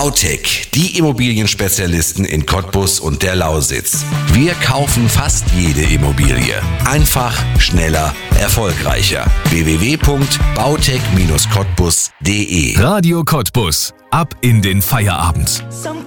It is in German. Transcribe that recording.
Bautech, die Immobilienspezialisten in Cottbus und der Lausitz. Wir kaufen fast jede Immobilie. Einfach, schneller, erfolgreicher. www.bautech-cottbus.de Radio Cottbus. Ab in den Feierabend.